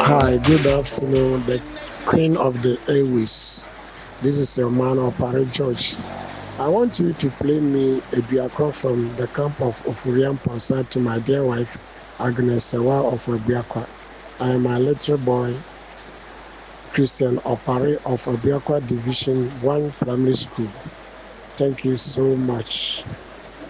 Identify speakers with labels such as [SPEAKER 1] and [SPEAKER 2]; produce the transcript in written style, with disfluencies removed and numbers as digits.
[SPEAKER 1] Hi, good afternoon, the Queen of the Airways. This is your man, Opare George. I want you to play me a Biakwa from the camp of Ofurian Ponsa to my dear wife, Agnes Sewa of Obiakwa. I am a little boy, Christian Opare of Obiakwa Division 1 Primary School. Thank you so much.